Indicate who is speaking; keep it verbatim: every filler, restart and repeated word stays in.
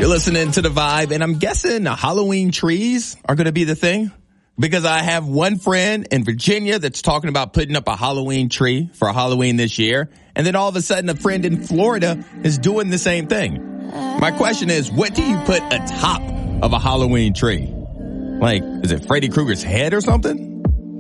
Speaker 1: You're listening to The Vibe, and I'm guessing Halloween trees are going to be the thing. Because I have one friend in Virginia that's talking about putting up a Halloween tree for Halloween this year. And then all of a sudden a friend in Florida is doing the same thing. My question is, what do you put atop of a Halloween tree? Like, is it Freddy Krueger's head or something?